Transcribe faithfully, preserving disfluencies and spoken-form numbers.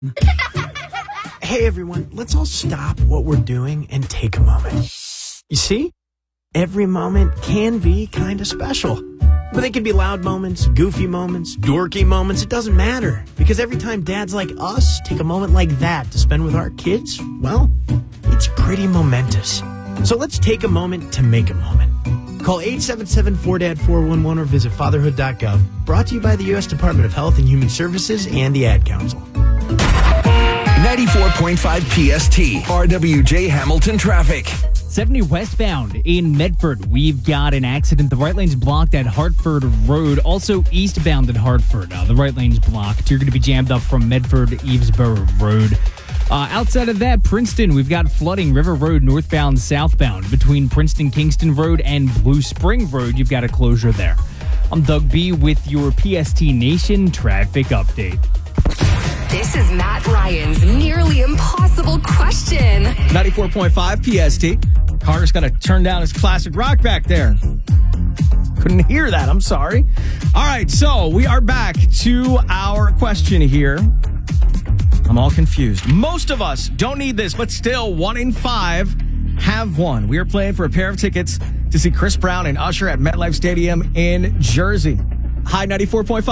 Hey everyone, let's all stop what we're doing and take a moment. You see? Every moment can be kind of special. But they can be loud moments, goofy moments, dorky moments, it doesn't matter. Because every time dads like us take a moment like that to spend with our kids, well, it's pretty momentous. So let's take a moment to make a moment. Call eight seven seven four D A D four one one or visit fatherhood dot gov. Brought to you by the U S Department of Health and Human Services and the Ad Council. ninety-four point five P S T, R W J Hamilton traffic. seventy westbound in Medford. We've got an accident. The right lane's blocked at Hartford Road. Also eastbound at Hartford. Uh, the right lane's blocked. You're going to be jammed up from Medford to Evesboro Road. Uh, outside of that, Princeton, we've got flooding. River Road northbound, southbound. Between Princeton-Kingston Road and Blue Spring Road, you've got a closure there. I'm Doug B. with your P S T Nation traffic update. This is Matt Ryan's nearly impossible question. ninety-four point five P S T. Carter's got to turn down his classic rock back there. Couldn't hear that. I'm sorry. All right, so we are back to our question here. I'm all confused. Most of us don't need this, but still, one in five have one. We are playing for a pair of tickets to see Chris Brown and Usher at MetLife Stadium in Jersey. Hi, ninety-four point five.